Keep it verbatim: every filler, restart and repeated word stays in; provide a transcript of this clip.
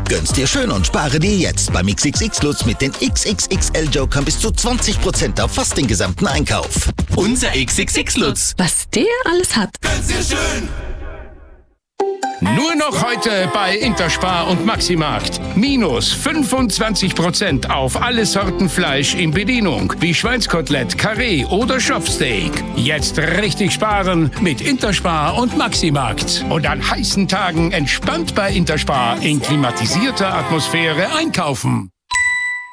Gönn's dir schön und spare dir jetzt beim X X X-Lutz mit den X X X L-Jokern bis zu zwanzig Prozent auf fast den gesamten Einkauf. Unser X X X-Lutz. Was der alles hat. Gönn's dir schön. Nur noch heute bei Interspar und Maximarkt. Minus fünfundzwanzig Prozent auf alle Sorten Fleisch in Bedienung, wie Schweinskotelett, Karree oder Schopfsteak. Jetzt richtig sparen mit Interspar und Maximarkt. Und an heißen Tagen entspannt bei Interspar in klimatisierter Atmosphäre einkaufen.